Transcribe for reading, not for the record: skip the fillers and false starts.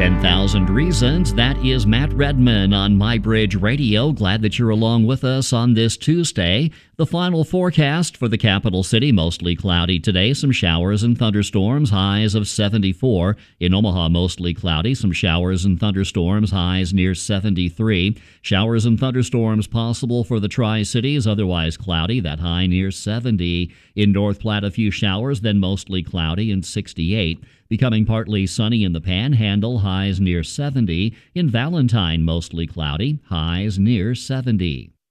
10,000 Reasons. That is Matt Redman on MyBridge Radio. Glad that you're along with us on this Tuesday. The final forecast for the capital city, mostly cloudy today. Some showers and thunderstorms, highs of 74. In Omaha, mostly cloudy. Some showers and thunderstorms, highs near 73. Showers and thunderstorms possible for the Tri-Cities, otherwise cloudy. That high near 70. In North Platte, a few showers, then mostly cloudy and 68. Becoming partly sunny in the Panhandle, highs near 70. In Valentine, mostly cloudy, highs near 70.